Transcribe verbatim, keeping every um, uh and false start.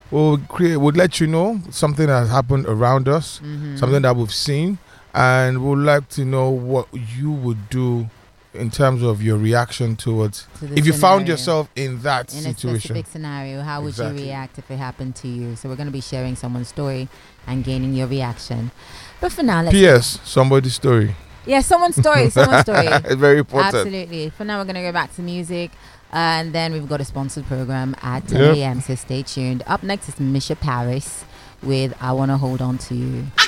we'll create, we'll let you know something that has happened around us, mm-hmm. something that we've seen, and we'd like to know what you would do in terms of your reaction towards to if you scenario. found yourself in that in situation. a specific scenario, how would Exactly. you react if it happened to you? So we're going to be sharing someone's story and gaining your reaction. But for now, let's P S Somebody's story. Yeah, someone's story, someone's story. It's very important. Absolutely. For now, we're going to go back to music. Uh, and then we've got a sponsored program at ten a.m. So stay tuned. Up next is Misha Paris with I Want to Hold On to You.